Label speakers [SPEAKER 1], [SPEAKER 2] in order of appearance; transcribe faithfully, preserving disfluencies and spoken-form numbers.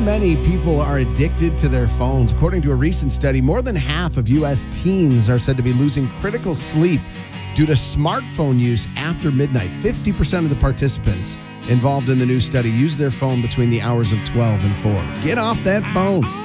[SPEAKER 1] many people are addicted to their phones. According to a recent study, more than half of U S teens are said to be losing critical sleep due to smartphone use after midnight. fifty percent of the participants involved in the new study used their phone between the hours of twelve and four. Get off that phone.